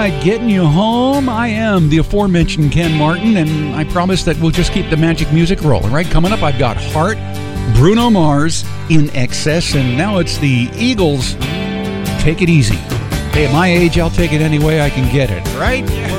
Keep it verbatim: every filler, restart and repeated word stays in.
right, getting you home. I am the aforementioned Ken Martin, and I promise that we'll just keep the magic music rolling, right? Coming up, I've got Heart, Bruno Mars, In Excess, and now it's the Eagles, Take It Easy. Hey, at my age, I'll take it any way I can get it, right?